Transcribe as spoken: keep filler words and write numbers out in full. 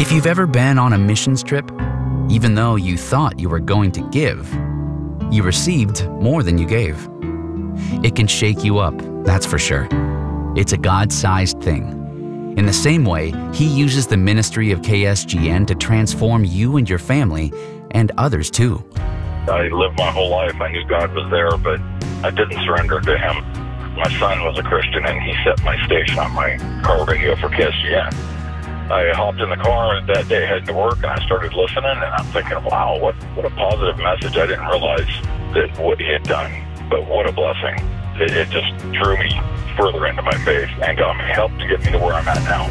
If you've ever been on a missions trip, even though you thought you were going to give, you received more than you gave. It can shake you up, that's for sure. It's a God-sized thing. In the same way, He uses the ministry of K S G N to transform you and your family and others too. I lived my whole life. I knew God was there, but I didn't surrender to Him. My son was a Christian, and he set my station on my car radio for K S G N. I hopped in the car that day heading to work, and I started listening, and I'm thinking, wow, what, what a positive message. I didn't realize that what He had done, but what a blessing. It, it just drew me further into my faith and got me help to get me to where I'm at now.